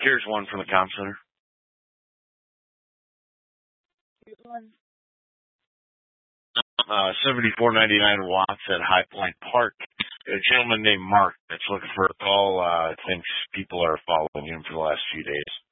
Here's one from the comm center. 7499 watts at High Point Park. A gentleman named Mark that's looking for a call thinks people are following him for the last few days.